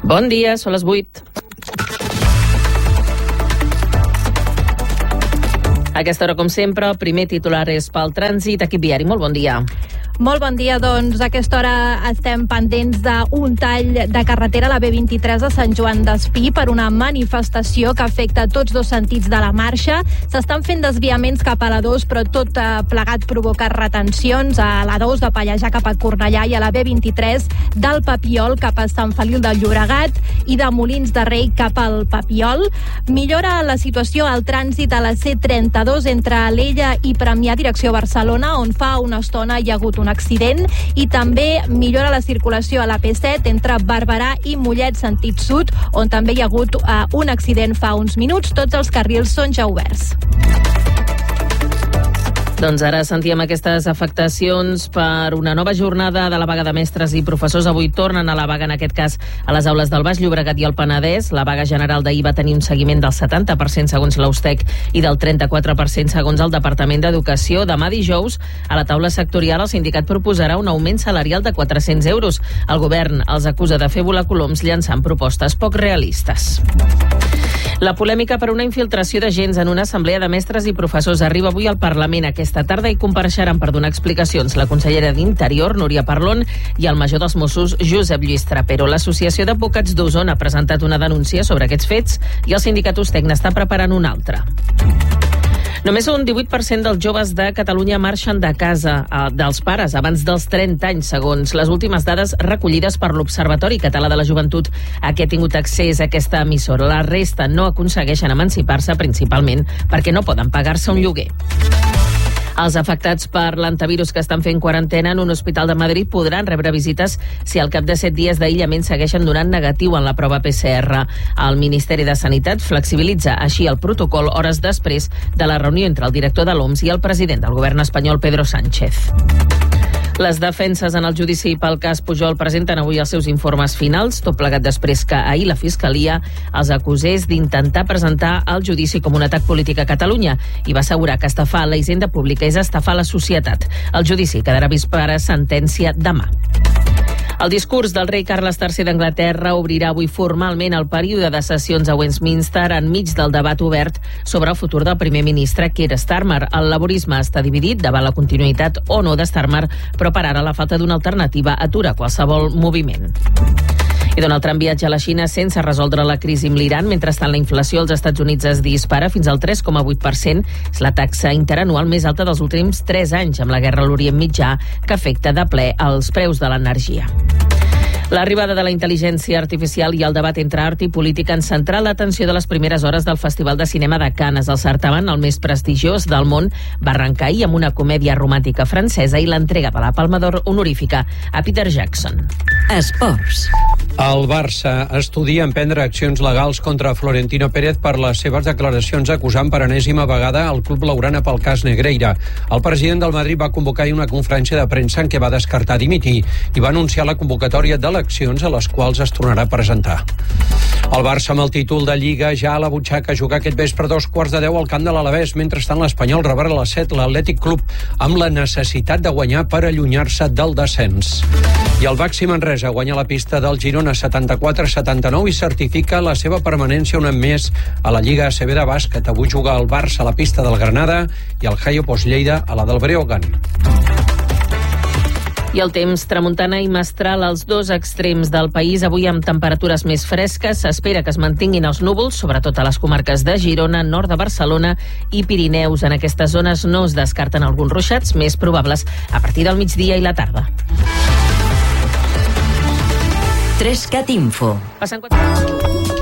Bon dia, són les 8. A aquesta hora, com sempre, el primer titular és pel trànsit. Equip viari, molt bon dia. Molt bon dia, doncs a aquesta hora estem pendents d'un tall de carretera a la B23 a Sant Joan d'Espí per una manifestació que afecta tots dos sentits de la marxa. S'estan fent desviaments cap a la 2, però tot plegat provoca retencions a la 2 de Pallejà cap a Cornellà i a la B23 del Papiol cap a Sant Feliu del Llobregat i de Molins de Rei cap al Papiol. Millora la situació al trànsit a la C32 entre Alella i Premià direcció Barcelona, on fa una estona hi ha hagut un accident, i també millora la circulació a la P7 entre Barberà i Mollet sentit sud, on també hi ha hagut un accident fa uns minuts. Tots els carrils són ja oberts. Doncs ara sentíem aquestes afectacions per una nova jornada de la vaga de mestres i professors. Avui tornen a la vaga, en aquest cas a les aules del Baix Llobregat i el Penedès. La vaga general d'ahir va tenir un seguiment del 70% segons l'Austec i del 34% segons el Departament d'Educació. Demà dijous, a la taula sectorial, el sindicat proposarà un augment salarial de 400 euros. El govern els acusa de fer volar coloms llançant propostes poc realistes. La polèmica per una infiltració d'agents en una assemblea de mestres i professors arriba avui al Parlament. Aquesta tarda hi compareixeran per donar explicacions la consellera d'Interior, Núria Parlon, i el major dels Mossos, Josep Lluís Trapero. L'Associació d'Advocats d'Osona ha presentat una denúncia sobre aquests fets i el sindicat Ustec n'està preparant una altra. Només un 18% dels joves de Catalunya marxen de casa dels pares abans dels 30 anys, segons les últimes dades recollides per l'Observatori Català de la Joventut a què ha tingut accés a aquesta emissora. La resta no aconsegueixen emancipar-se, principalment perquè no poden pagar-se un lloguer. Els afectats per l'antivirus que estan fent quarantena en un hospital de Madrid podran rebre visites si al cap de 7 dies d'aïllament segueixen donant negatiu en la prova PCR. El Ministeri de Sanitat flexibilitza així el protocol hores després de la reunió entre el director de l'OMS i el president del govern espanyol, Pedro Sánchez. Les defenses en el judici pel cas Pujol presenten avui els seus informes finals, tot plegat després que ahir la Fiscalia els acusés d'intentar presentar el judici com un atac polític a Catalunya i va assegurar que estafar la hisenda pública és estafar la societat. El judici quedarà vist per a sentència demà. El discurs del rei Carles III d'Anglaterra obrirà avui formalment el període de sessions a Westminster enmig del debat obert sobre el futur del primer ministre Keir Starmer. El laborisme està dividit davant la continuïtat o no de Starmer, però per ara la falta d'una alternativa atura qualsevol moviment. I Donald Trump viatja a la Xina sense resoldre la crisi amb l'Iran. Mentrestant, la inflació als Estats Units es dispara fins al 3,8%. És la taxa interanual més alta dels últims 3 anys, amb la guerra a l'Orient Mitjà, que afecta de ple els preus de l'energia. L'arribada de la intel·ligència artificial i el debat entre art i política han centrat l'atenció de les primeres hores del Festival de Cinema de Canes. El certamen, el més prestigiós del món, va arrencar ahir amb una comèdia romàntica francesa i l'entrega de la Palma d'Or honorífica a Peter Jackson. Esports. El Barça estudia emprendre accions legals contra Florentino Pérez per les seves declaracions acusant per enèsima vegada el club blaugrana pel cas Negreira. El president del Madrid va convocar ahir una conferència de premsa en què va descartar dimitir i va anunciar la convocatòria d'eleccions a les quals es tornarà a presentar. El Barça, amb el títol de Lliga ja a la butxaca, jugar aquest vespre a 2:15 al camp de l'Alavés. Mentrestant, l'Espanyol rebrà a les 7 l'Atlètic Club amb la necessitat de guanyar per allunyar-se del descens. I el Baxi Manresa guanya la pista del Girona 74-79 i certifica la seva permanència un any més a la Lliga ACB de bàsquet. Avui juga el Barça a la pista del Granada i el Jaio Lleida a la del Breogán. I el temps, tramuntana i mestral als dos extrems del país. Avui amb temperatures més fresques. S'espera que es mantinguin els núvols, sobretot a les comarques de Girona, nord de Barcelona i Pirineus. En aquestes zones no es descarten alguns ruixats més probables a partir del migdia i la tarda. 3CAT Info. Passen 4...